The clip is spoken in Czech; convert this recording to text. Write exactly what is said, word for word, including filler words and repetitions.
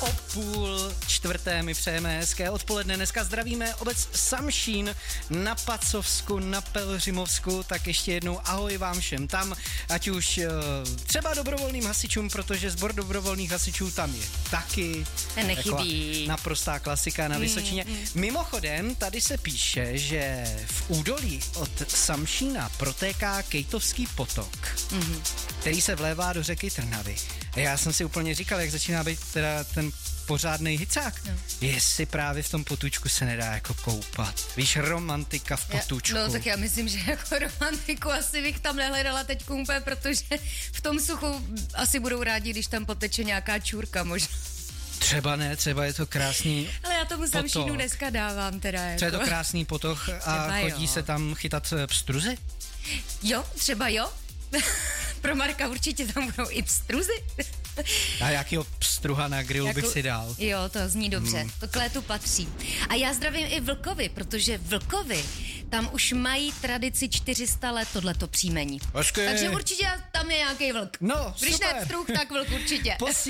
O půl čtvrté mi přejeme hezké odpoledne. Dneska zdravíme obec Samšín na Pacovsku, na Pelhřimovsku, tak ještě jednou ahoj vám všem tam, ať už uh, třeba dobrovolným hasičům, protože sbor dobrovolných hasičů tam je taky. Ten nechybí. Naprostá klasika na Vysočině. Mm, mm. Mimochodem, tady se píše, že v údolí od Samšína protéká Kejtovský potok, mm-hmm. který se vlévá do řeky Trnavy. A já jsem si úplně říkal, jak začíná být teda ten pořádnej hicák. No. Jestli právě v tom potůčku se nedá jako koupat. Víš, romantika v potůčku. Já, no tak já myslím, že jako romantiku asi bych tam nehledala teď úplně, protože v tom suchu asi budou rádi, když tam poteče nějaká čůrka možná. Třeba ne, třeba je to krásný. Ale já tomu Samšínu dneska dávám teda. Jako. Třeba je to krásný potok a třeba chodí jo. se tam chytat pstruzy? Jo, třeba jo. Pro Marka určitě tam budou i pstruzy. A jakýho pstruha na grilu jako, bych si dal. Jo, to zní dobře, hmm. to k létu patří. A já zdravím i Vlkovy, protože Vlkovy tam už mají tradici čtyři sta let tohleto příjmení. Ožky. Takže určitě tam je nějaký vlk. No, Když super. ne pstruh, tak vlk určitě.